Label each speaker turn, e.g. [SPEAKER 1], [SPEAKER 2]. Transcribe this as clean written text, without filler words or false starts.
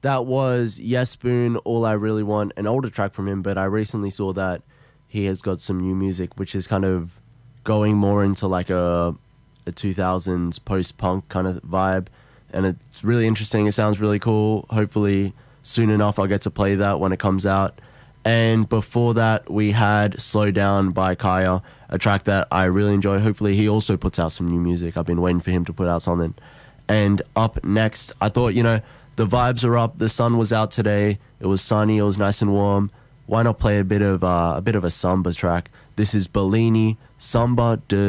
[SPEAKER 1] That was Yes Spoon, All I Really Want, an older track from him, but I recently saw that he has got some new music, which is kind of going more into like a 2000s post-punk kind of vibe, and it's really interesting. It sounds really cool. Hopefully soon enough I'll get to play that when it comes out. And before that we had Slow Down by Kaya, a track that I really enjoy. Hopefully he also puts out some new music. I've been waiting for him to put out something. And up next, I thought, the vibes are up. The sun was out today. It was sunny. It was nice and warm. Why not play a bit of a samba track? This is Bellini, Samba de